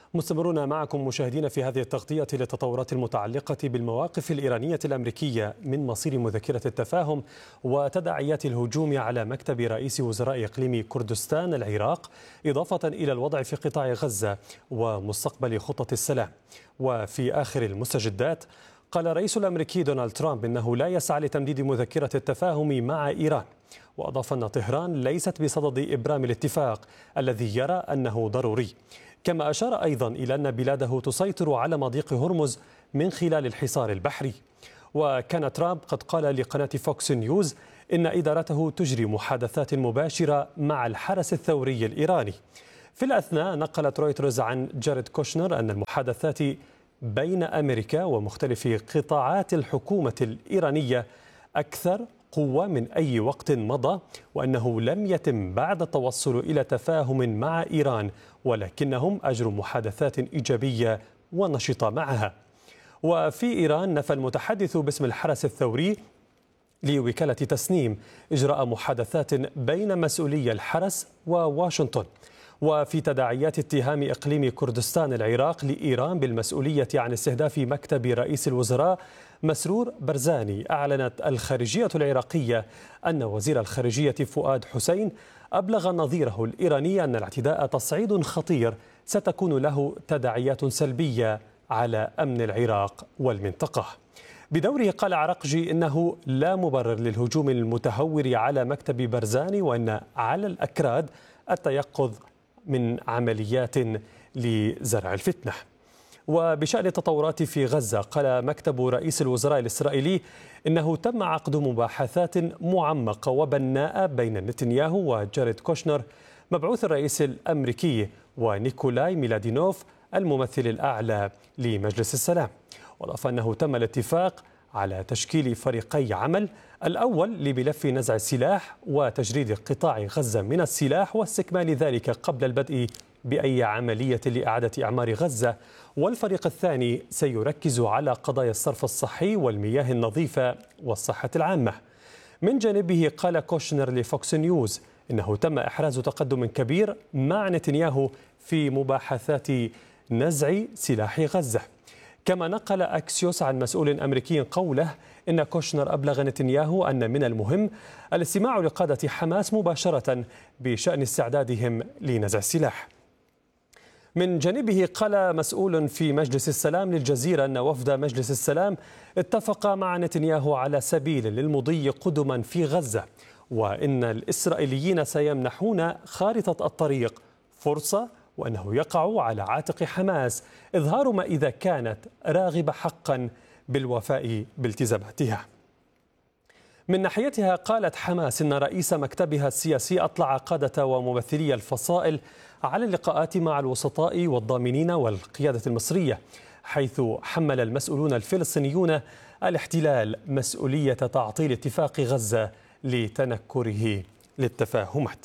مستمرون معكم مشاهدين في هذه التغطية للتطورات المتعلقة بالمواقف الإيرانية الأمريكية من مصير مذكرة التفاهم وتداعيات الهجوم على مكتب رئيس وزراء إقليم كردستان العراق، إضافة إلى الوضع في قطاع غزة ومستقبل خطة السلام. وفي آخر المستجدات، قال الرئيس الأمريكي دونالد ترامب إنه لا يسعى لتمديد مذكرة التفاهم مع إيران، وأضاف أن طهران ليست بصدد إبرام الاتفاق الذي يرى أنه ضروري. كما أشار أيضا إلى أن بلاده تسيطر على مضيق هرمز من خلال الحصار البحري. وكان ترامب قد قال لقناة فوكس نيوز إن إدارته تجري محادثات مباشرة مع الحرس الثوري الإيراني. في الأثناء، نقلت رويترز عن جاريد كوشنر أن المحادثات بين أمريكا ومختلف قطاعات الحكومة الإيرانية أكثر قوة من أي وقت مضى، وأنه لم يتم بعد التوصل إلى تفاهم مع إيران، ولكنهم أجروا محادثات إيجابية ونشطة معها. وفي إيران، نفى المتحدث باسم الحرس الثوري لوكالة تسنيم إجراء محادثات بين مسؤولي الحرس وواشنطن. وفي تداعيات اتهام إقليم كردستان العراق لإيران بالمسؤولية عن استهداف مكتب رئيس الوزراء مسرور برزاني، أعلنت الخارجية العراقية أن وزير الخارجية فؤاد حسين أبلغ نظيره الإيراني أن الاعتداء تصعيد خطير ستكون له تداعيات سلبية على أمن العراق والمنطقة. بدوره قال عرقجي إنه لا مبرر للهجوم المتهور على مكتب برزاني، وأن على الأكراد التيقظ من عمليات لزرع الفتنة. وبشأن التطورات في غزة، قال مكتب رئيس الوزراء الإسرائيلي إنه تم عقد مباحثات معمقة وبناءة بين نتنياهو وجاريد كوشنر مبعوث الرئيس الأمريكي ونيكولاي ميلادينوف الممثل الأعلى لمجلس السلام. وأضاف أنه تم الاتفاق على تشكيل فريقي عمل، الأول لملف نزع السلاح وتجريد قطاع غزة من السلاح واستكمال ذلك قبل البدء بأي عملية لإعادة إعمار غزة، والفريق الثاني سيركز على قضايا الصرف الصحي والمياه النظيفة والصحة العامة. من جانبه قال كوشنر لفوكس نيوز إنه تم إحراز تقدم كبير مع نتنياهو في مباحثات نزع سلاح غزة. كما نقل أكسيوس عن مسؤول أمريكي قوله إن كوشنر أبلغ نتنياهو أن من المهم الاستماع لقادة حماس مباشرة بشأن استعدادهم لنزع السلاح. من جانبه قال مسؤول في مجلس السلام للجزيرة أن وفد مجلس السلام اتفق مع نتنياهو على سبيل للمضي قدما في غزة، وإن الإسرائيليين سيمنحون خارطة الطريق فرصة، وأنه يقع على عاتق حماس إظهار ما إذا كانت راغبة حقا بالوفاء بالتزاماتها. من ناحيتها، قالت حماس إن رئيس مكتبها السياسي أطلع قادة وممثلي الفصائل على اللقاءات مع الوسطاء والضامنين والقيادة المصرية، حيث حمل المسؤولون الفلسطينيون الاحتلال مسؤولية تعطيل اتفاق غزة لتنكره للتفاهمات.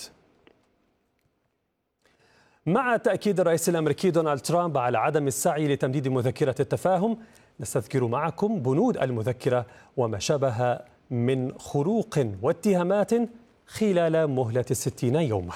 مع تأكيد الرئيس الأمريكي دونالد ترامب على عدم السعي لتمديد مذكرة التفاهم، نستذكر معكم بنود المذكرة وما شابه من خروق واتهامات خلال مهلة 60 يوما.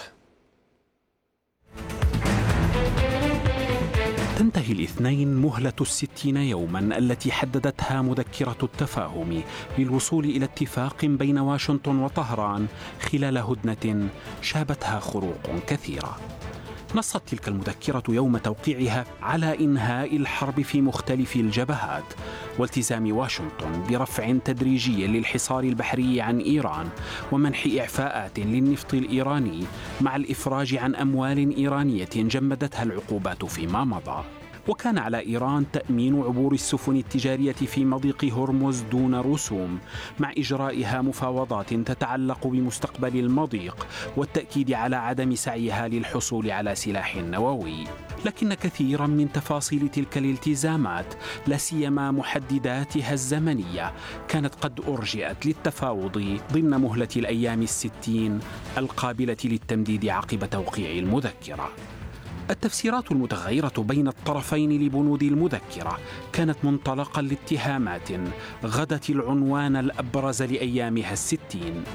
تنتهي الاثنين مهلة 60 يوما التي حددتها مذكرة التفاهم للوصول إلى اتفاق بين واشنطن وطهران خلال هدنة شابتها خروق كثيرة. نصت تلك المذكرة يوم توقيعها على إنهاء الحرب في مختلف الجبهات، والتزام واشنطن برفع تدريجي للحصار البحري عن إيران، ومنح إعفاءات للنفط الإيراني، مع الإفراج عن أموال إيرانية جمدتها العقوبات فيما مضى. وكان على إيران تأمين عبور السفن التجارية في مضيق هرمز دون رسوم، مع إجرائها مفاوضات تتعلق بمستقبل المضيق والتأكيد على عدم سعيها للحصول على سلاح نووي. لكن كثيرا من تفاصيل تلك الالتزامات، لا سيما محدداتها الزمنية، كانت قد أرجئت للتفاوض ضمن مهلة الأيام 60 القابلة للتمديد عقب توقيع المذكرة. التفسيرات المتغيرة بين الطرفين لبنود المذكرة كانت منطلقا لاتهامات غدت العنوان الأبرز لأيامها 60.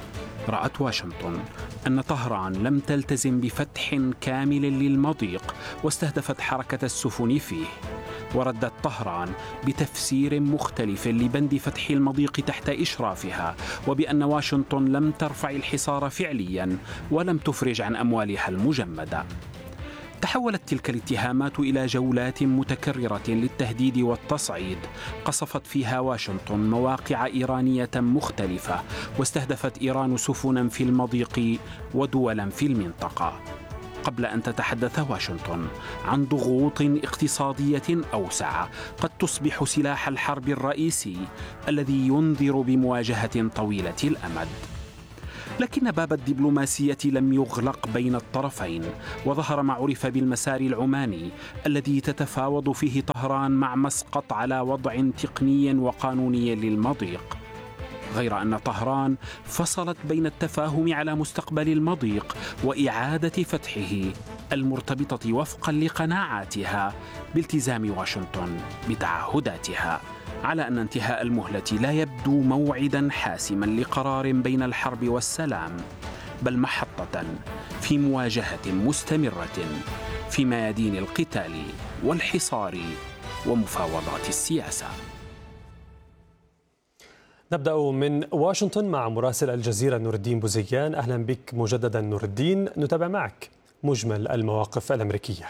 رأت واشنطن أن طهران لم تلتزم بفتح كامل للمضيق واستهدفت حركة السفن فيه، وردت طهران بتفسير مختلف لبند فتح المضيق تحت إشرافها، وبأن واشنطن لم ترفع الحصار فعليا ولم تفرج عن أموالها المجمدة. تحولت تلك الاتهامات إلى جولات متكررة للتهديد والتصعيد، قصفت فيها واشنطن مواقع إيرانية مختلفة، واستهدفت إيران سفنا في المضيق ودولا في المنطقة، قبل أن تتحدث واشنطن عن ضغوط اقتصادية أوسع قد تصبح سلاح الحرب الرئيسي الذي ينذر بمواجهة طويلة الأمد. لكن باب الدبلوماسية لم يغلق بين الطرفين، وظهر ما عرف بالمسار العماني الذي تتفاوض فيه طهران مع مسقط على وضع تقني وقانوني للمضيق، غير أن طهران فصلت بين التفاهم على مستقبل المضيق وإعادة فتحه المرتبطة وفقا لقناعاتها بالتزام واشنطن بتعهداتها، على أن انتهاء المهلة لا يبدو موعدا حاسما لقرار بين الحرب والسلام، بل محطة في مواجهة مستمرة في ميادين القتال والحصار ومفاوضات السياسة. نبدأ من واشنطن مع مراسل الجزيرة نور الدين بوزيان. أهلا بك مجددا نور الدين، نتابع معك مجمل المواقف الأمريكية.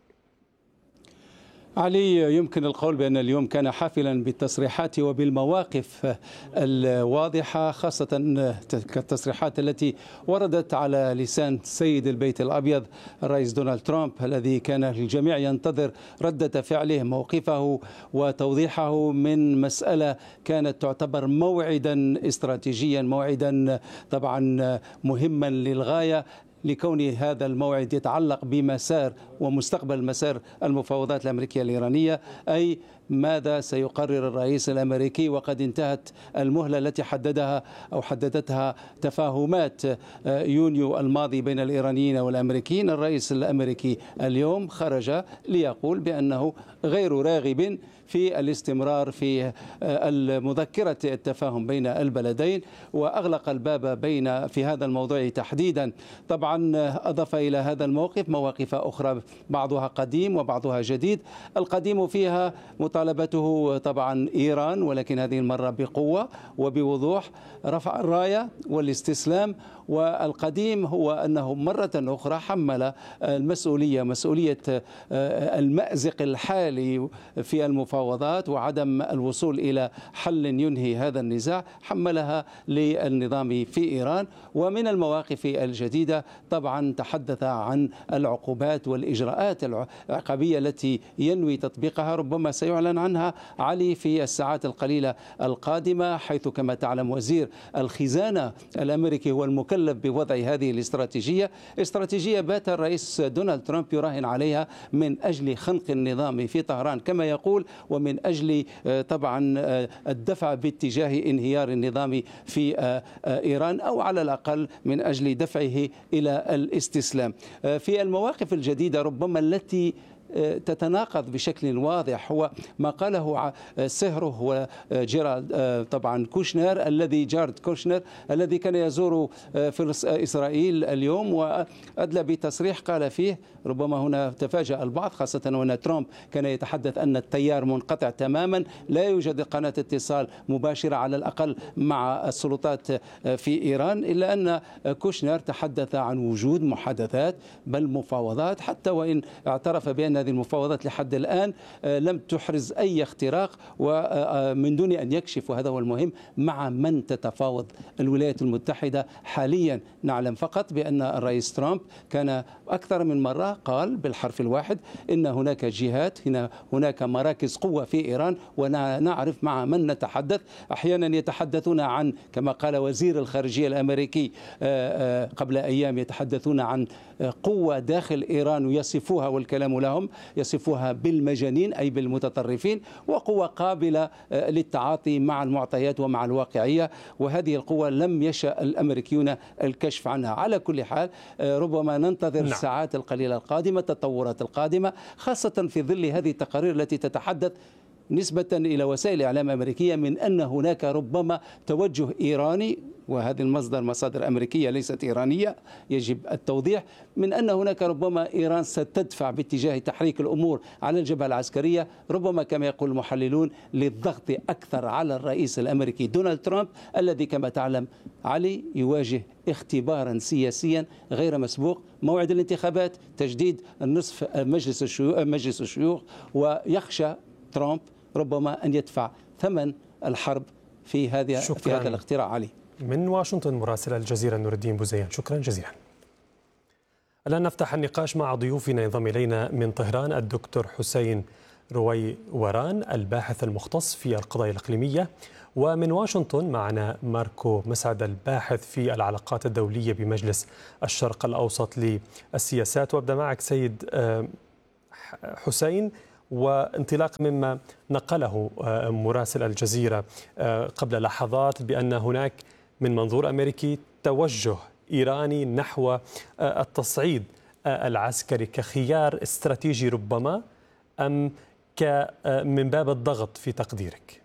علي، يمكن القول بأن اليوم كان حافلا بالتصريحات وبالمواقف الواضحة، خاصة التصريحات التي وردت على لسان سيد البيت الأبيض الرئيس دونالد ترامب، الذي كان الجميع ينتظر ردة فعله، موقفه وتوضيحه من مسألة كانت تعتبر موعدا استراتيجيا، موعدا طبعا مهما للغاية، لكون هذا الموعد يتعلق بمسار ومستقبل مسار المفاوضات الأمريكية الإيرانية، أي ماذا سيقرر الرئيس الأمريكي. وقد انتهت المهلة التي حددتها تفاهمات يونيو الماضي بين الإيرانيين والأمريكيين. الرئيس الأمريكي اليوم خرج ليقول بأنه غير راغب في الاستمرار في مذكرة التفاهم بين البلدين، وأغلق الباب في هذا الموضوع تحديدا. طبعا أضاف إلى هذا الموقف مواقف أخرى بعضها قديم وبعضها جديد. القديم فيها مطالبته طبعا إيران، ولكن هذه المرة بقوة وبوضوح، رفع الراية والاستسلام. والقديم هو أنه مرة أخرى حمل مسؤولية المأزق الحالي في المفاوضات وعدم الوصول إلى حل ينهي هذا النزاع، حملها للنظام في إيران. ومن المواقف الجديدة طبعا تحدث عن العقوبات والإجراءات العقابية التي ينوي تطبيقها، ربما سيعلن عنها علي في الساعات القليلة القادمة، حيث كما تعلم وزير الخزانة الأمريكي هو المكلف بوضع هذه استراتيجية بات الرئيس دونالد ترامب يراهن عليها من أجل خنق النظام في طهران كما يقول، ومن أجل طبعا الدفع باتجاه انهيار النظام في إيران، أو على الأقل من أجل دفعه إلى الاستسلام. في المواقف الجديدة ربما التي تتناقض بشكل واضح هو ما قاله سهره وجيرالد طبعا كوشنر، جارد كوشنر الذي كان يزور إسرائيل اليوم، وأدلى بتصريح قال فيه، ربما هنا تفاجأ البعض خاصة وأن ترامب كان يتحدث أن التيار منقطع تماما، لا يوجد قناة اتصال مباشرة على الأقل مع السلطات في إيران، إلا أن كوشنر تحدث عن وجود محادثات بل مفاوضات، حتى وإن اعترف بأن هذه المفاوضات لحد الآن لم تحرز أي اختراق، ومن دون أن يكشف، وهذا هو المهم، مع من تتفاوض الولايات المتحدة حاليا. نعلم فقط بأن الرئيس ترامب كان أكثر من مرة قال بالحرف الواحد إن هناك جهات، هناك مراكز قوة في إيران، ونعرف مع من نتحدث. أحيانا يتحدثون عن، كما قال وزير الخارجية الأمريكي قبل أيام، يتحدثون عن قوة داخل إيران ويصفوها، والكلام لهم، يصفوها بالمجانين أي بالمتطرفين، وقوة قابلة للتعاطي مع المعطيات ومع الواقعية، وهذه القوة لم يشأ الأمريكيون الكشف عنها. على كل حال ربما ننتظر الساعات القليلة القادمة، التطورات القادمة، خاصة في ظل هذه التقارير التي تتحدث نسبة إلى وسائل إعلام أمريكية من أن هناك ربما توجه إيراني، وهذه مصادر أمريكية ليست إيرانية يجب التوضيح، من أن هناك ربما إيران ستدفع باتجاه تحريك الأمور على الجبهة العسكرية، ربما كما يقول المحللون للضغط أكثر على الرئيس الأمريكي دونالد ترامب، الذي كما تعلم علي يواجه اختبارا سياسيا غير مسبوق، موعد الانتخابات، تجديد النصف مجلس الشيوخ، ويخشى ترامب ربما أن يدفع ثمن الحرب في هذا الاختراع. علي من واشنطن مراسل الجزيرة نور الدين بوزيان، شكرا جزيلا. الآن نفتح النقاش مع ضيوفنا. ينضم إلينا من طهران الدكتور حسين رويوران الباحث المختص في القضايا الإقليمية، ومن واشنطن معنا ماركو مسعد الباحث في العلاقات الدولية بمجلس الشرق الأوسط للسياسات. وابدأ معك سيد حسين، وانطلاق مما نقله مراسل الجزيرة قبل لحظات بأن هناك من منظور أمريكي توجه إيراني نحو التصعيد العسكري كخيار استراتيجي ربما، أم من باب الضغط في تقديرك؟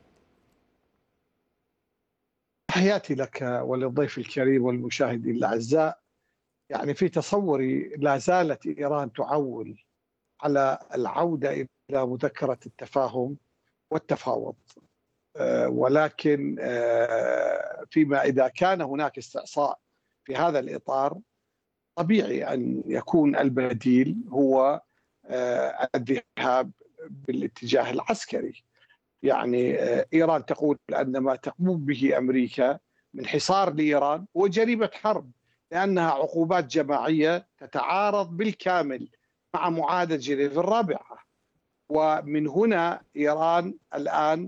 تحياتي لك وللضيف الكريم والمشاهدين الأعزاء. يعني في تصوري لا زالت إيران تعول على العودة إلى مذكرة التفاهم والتفاوض، ولكن فيما إذا كان هناك استعصاء في هذا الإطار، طبيعي أن يكون البديل هو الذهاب بالاتجاه العسكري. يعني إيران تقول أن ما تقوم به أمريكا من حصار لإيران هو جريمة حرب، لأنها عقوبات جماعية تتعارض بالكامل مع معاهدة جنيف الرابعة. ومن هنا إيران الآن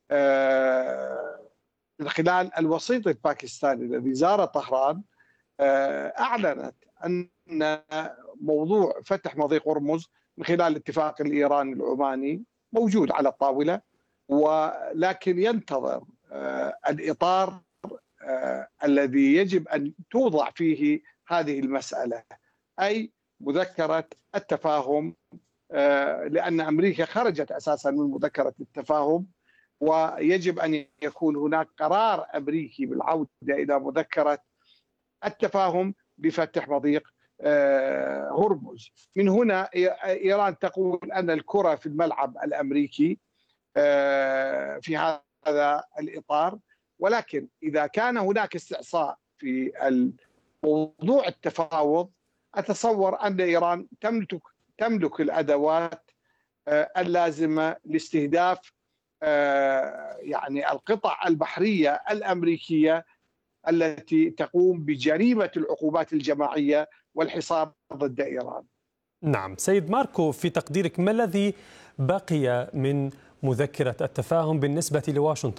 من خلال الوسيط الباكستاني الذي زار طهران أعلنت أن موضوع فتح مضيق هرمز من خلال الاتفاق الإيراني العماني موجود على الطاولة، ولكن ينتظر الإطار الذي يجب أن توضع فيه هذه المسألة، أي مذكرة التفاهم، لأن أمريكا خرجت أساسا من مذكرة التفاهم، ويجب أن يكون هناك قرار أمريكي بالعودة إلى مذكرة التفاهم بفتح مضيق هرمز. من هنا إيران تقول أن الكرة في الملعب الأمريكي في هذا الإطار، ولكن إذا كان هناك استعصاء في موضوع التفاوض، أتصور أن إيران تملك الأدوات اللازمة لاستهداف يعني القطع البحرية الأمريكية التي تقوم بجريمة العقوبات الجماعية والحصار ضد إيران. نعم سيد ماركو، في تقديرك ما الذي بقي من مذكرة التفاهم بالنسبة لواشنطن؟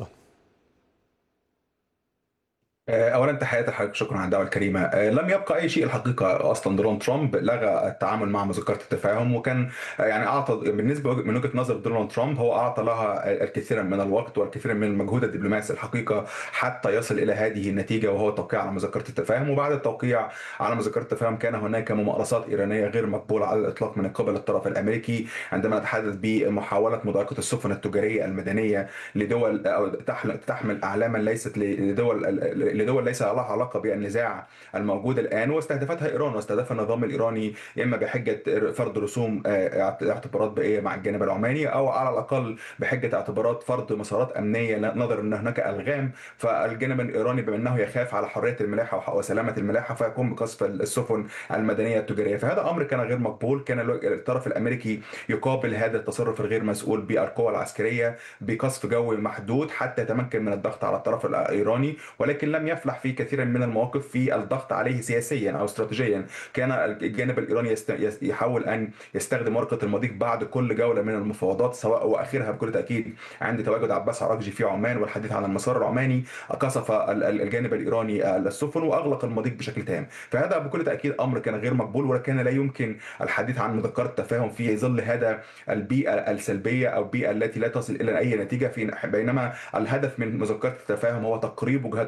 اولا تحياتي لحضرتك، شكرا على الدعوه الكريمه. لم يبقى اي شيء الحقيقه. اصلا دونالد ترامب لغى التعامل مع مذكره التفاهم، وكان يعني اعطى بالنسبه من وجهه نظر دونالد ترامب هو اعطى لها الكثير من الوقت والكثير من المجهود الدبلوماسي الحقيقه حتى يصل الى هذه النتيجه، وهو التوقيع على مذكره التفاهم. وبعد التوقيع على مذكره التفاهم كان هناك ممارسات ايرانيه غير مقبوله على الاطلاق من قبل الطرف الامريكي، عندما نتحدث بمحاوله مضايقه السفن التجاريه المدنيه لدول أو تحمل اعلاما ليست لدول ليس لها علاقه بالنزاع الموجود الان، واستهدفتها ايران واستهدفها النظام الايراني اما بحجه فرض رسوم اعتبارات بيئيه مع الجانب العماني، او على الاقل بحجه اعتبارات فرض مسارات امنيه نظرا ان هناك الغام، فالجانب الايراني بما انه يخاف على حريه الملاحه وسلامه الملاحه فيقوم بقصف السفن المدنيه التجاريه. فهذا امر كان غير مقبول. كان الطرف الامريكي يقابل هذا التصرف الغير مسؤول بالقوى العسكريه بقصف جوي محدود حتى يتمكن من الضغط على الطرف الايراني، ولكن لم يفلح في كثير من المواقف في الضغط عليه سياسيا او استراتيجيا. كان الجانب الايراني يحاول ان يستخدم ورقه المضيق بعد كل جوله من المفاوضات، سواء واخرها بكل تاكيد عند تواجد عباس عراقجي في عمان والحديث عن المسار العماني، قصف الجانب الايراني السفن واغلق المضيق بشكل تام. فهذا بكل تاكيد امر كان غير مقبول، وكان لا يمكن الحديث عن مذكره تفاهم في ظل هذا البيئه السلبيه او البيئه التي لا تصل الى اي نتيجه، بينما الهدف من مذكره التفاهم هو تقريب وجهات النظر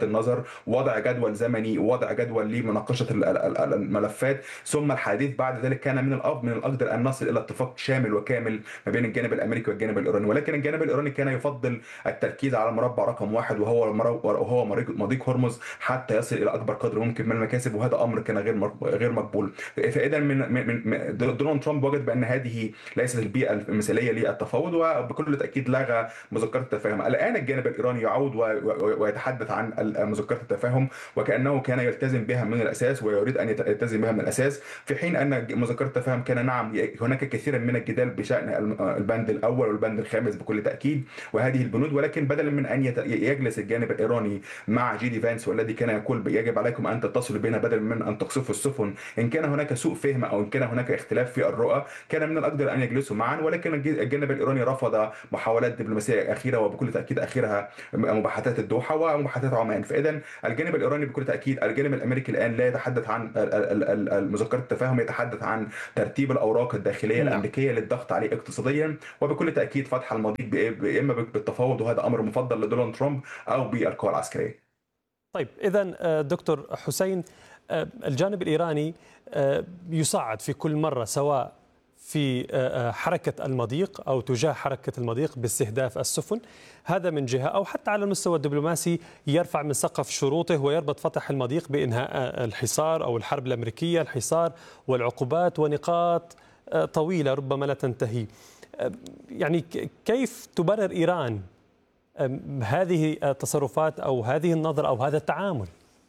وضع جدول زمني، وضع جدول لمناقشه الملفات، ثم الحديث بعد ذلك كان من الأقدر أن نصل إلى اتفاق شامل وكامل ما بين الجانب الأمريكي والجانب الإيراني. ولكن الجانب الإيراني كان يفضل التركيز على المربع رقم 1 وهو مضيق هرمز حتى يصل إلى أكبر قدر ممكن من المكاسب، وهذا أمر كان غير مقبول. فإذا من دونالد ترامب وجد بأن هذه ليست البيئة المثالية للتفاوض، وبكل تأكيد لغى مذكرة التفاهم. الآن الجانب الإيراني يعود ويتحدث يتحدث عن مذكرة التفاهم وكأنه كان يلتزم بها من الأساس ويريد أن يلتزم بها من الأساس، في حين أن مذكرة التفاهم كان نعم هناك كثيرا من الجدال بشأن البند الأول والبند الخامس بكل تأكيد وهذه البنود، ولكن بدلا من أن يجلس الجانب الإيراني مع جيدي فانس والذي كان يقول يجب عليكم أن تتصلوا بنا بدلا من أن تقصفوا السفن إن كان هناك سوء فهم أو إن كان هناك اختلاف في الرؤى، كان من الأقدر أن يجلسوا معا. ولكن الجانب الإيراني رفض محاولات دبلوماسية أخيرة وبكل تأكيد آخرها مباحثات الدوحة ومباحثات عمان. فإذا الجانب الإيراني بكل تأكيد، الجانب الأمريكي الآن لا يتحدث عن مذكرة التفاهم، يتحدث عن ترتيب الأوراق الداخلية الأمريكية للضغط عليه اقتصاديا وبكل تأكيد فتح المضيق إما بالتفاوض، وهذا أمر مفضل لدونالد ترامب، أو بالقوى العسكرية. طيب إذن دكتور حسين، الجانب الإيراني يصعد في كل مرة سواء في حركة المضيق أو تجاه حركة المضيق باستهداف السفن، هذا من جهة، أو حتى على المستوى الدبلوماسي يرفع من سقف شروطه ويربط فتح المضيق بإنهاء الحصار أو الحرب الأمريكية، الحصار والعقوبات ونقاط طويلة ربما لا تنتهي. يعني كيف تبرر إيران هذه التصرفات أو هذه النظرة أو هذا التعامل؟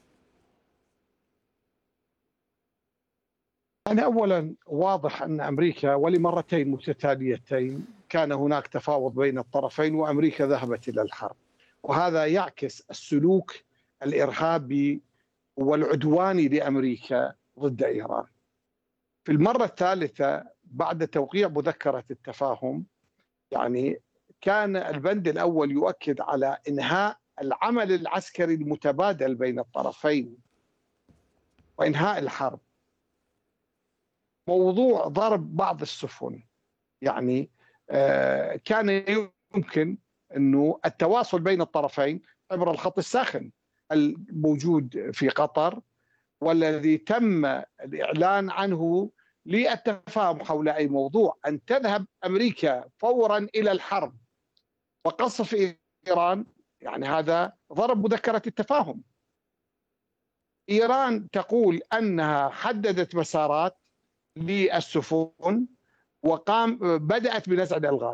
يعني أولا واضح أن أمريكا ولمرتين متتاليتين كان هناك تفاوض بين الطرفين وأمريكا ذهبت إلى الحرب، وهذا يعكس السلوك الإرهابي والعدواني لأمريكا ضد إيران. في المرة الثالثة بعد توقيع مذكرة التفاهم، يعني كان البند الأول يؤكد على إنهاء العمل العسكري المتبادل بين الطرفين وإنهاء الحرب. موضوع ضرب بعض السفن يعني كان يمكن أنه التواصل بين الطرفين عبر الخط الساخن الموجود في قطر والذي تم الإعلان عنه للتفاهم حول أي موضوع، أن تذهب أمريكا فورا إلى الحرب وقصف إيران، يعني هذا ضرب مذكرة التفاهم. إيران تقول أنها حددت مسارات للسفن بدأت بنزع الألغام.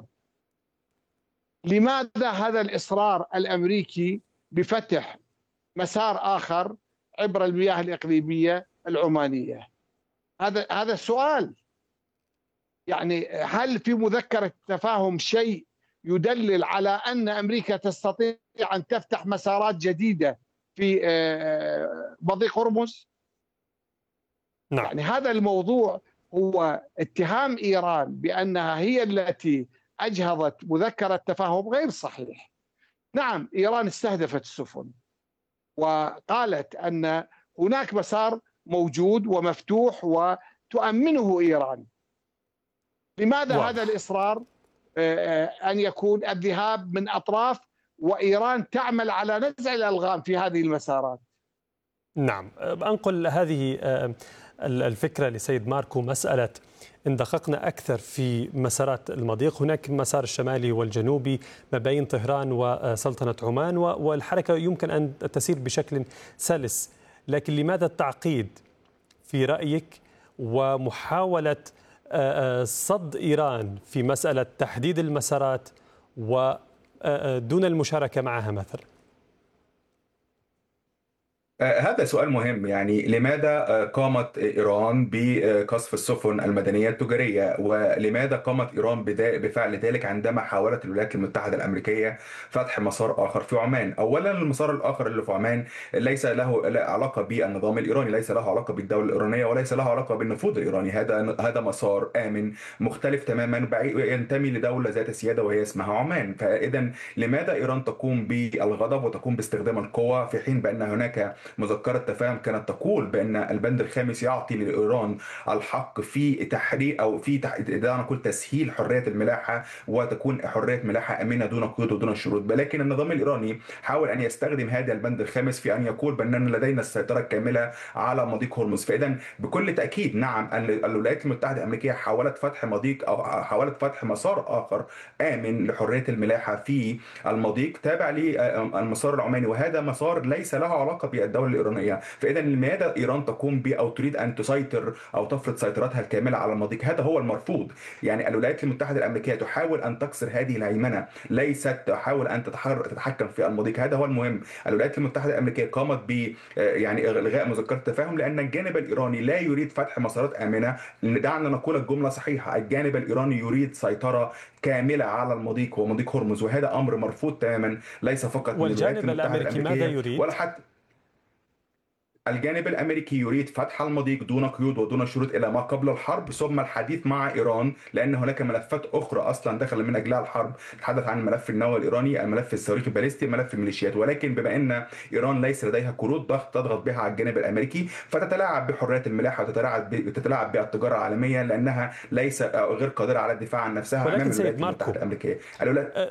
لماذا هذا الإصرار الأمريكي بفتح مسار آخر عبر المياه الإقليمية العمانية؟ هذا السؤال. يعني هل في مذكرة التفاهم شيء يدلل على أن أمريكا تستطيع أن تفتح مسارات جديدة في مضيق هرمز؟ نعم. يعني هذا الموضوع هو اتهام إيران بأنها هي التي أجهضت مذكرة تفاهم غير صحيح. نعم، إيران استهدفت السفن وقالت أن هناك مسار موجود ومفتوح وتؤمنه إيران. لماذا هذا الإصرار أن يكون الذهاب من أطراف وإيران تعمل على نزع الألغام في هذه المسارات؟ نعم، أنقل هذه الفكرة لسيد ماركو. مسألة إن دققنا أكثر في مسارات المضيق، هناك المسار الشمالي والجنوبي ما بين طهران وسلطنة عمان، والحركة يمكن أن تسير بشكل سلس، لكن لماذا التعقيد في رأيك ومحاولة صد إيران في مسألة تحديد المسارات ودون المشاركة معها مثلا؟ هذا سؤال مهم. يعني لماذا قامت إيران بقصف السفن المدنية التجارية؟ ولماذا قامت إيران بفعل ذلك عندما حاولت الولايات المتحدة الأمريكية فتح مسار آخر في عمان؟ أولا المسار الآخر اللي في عمان ليس له علاقة بالنظام الإيراني، ليس له علاقة بالدولة الإيرانية، وليس له علاقة بالنفوذ الإيراني. هذا مسار آمن مختلف تماما، ينتمي لدولة ذات سيادة وهي اسمها عمان. فإذا لماذا إيران تقوم بالغضب وتقوم باستخدام القوة في حين بأن هناك مذكرة تفاهم كانت تقول بأن البند الخامس يعطي لإيران الحق في تحرير أو في دعنا نقول تسهيل حرية الملاحة، وتكون حرية ملاحة آمنة دون قيود ودون شروط. ولكن النظام الإيراني حاول أن يستخدم هذا البند الخامس في أن يقول بأننا لدينا السيطرة الكاملة على مضيق هرمز. فإذا بكل تأكيد نعم الولايات المتحدة الأمريكية حاولت فتح مضيق أو حاولت فتح مسار آخر آمن لحرية الملاحة في المضيق تابع للمسار العماني، وهذا مسار ليس له علاقة بالدولة الإيرانية. فإذا لماذا إيران تقوم ب أو تريد أن تسيطر أو تفرض سيطرتها الكاملة على المضيق؟ هذا هو المرفوض. يعني الولايات المتحدة الأمريكية تحاول أن تكسر هذه الهيمنة، ليست تحاول أن تتحكم في المضيق. هذا هو المهم. الولايات المتحدة الأمريكية قامت ب يعني إلغاء مذكرة التفاهم لأن الجانب الإيراني لا يريد فتح مسارات آمنة. دعنا نقول الجملة صحيحة، الجانب الإيراني يريد سيطرة كاملة على المضيق ومضيق هرمز، وهذا أمر مرفوض تماما، ليس فقط من الولايات المتحدة الأمريكي ماذا يريد؟ ولا حتى الجانب الامريكي يريد فتح المضيق دون قيود ودون شروط الى ما قبل الحرب، ثم الحديث مع ايران، لان هناك ملفات اخرى اصلا دخل من اجلها الحرب. تحدث عن الملف النووي الايراني، الملف الصواريخ الباليستي، ملف الميليشيات. ولكن بما ان ايران ليس لديها كروت ضغط تضغط بها على الجانب الامريكي، فتتلاعب بحريه الملاحه وتتلاعب بالتجاره العالميه، لانها ليس غير قادره على الدفاع عن نفسها امام الولايات المتحده الامريكيه.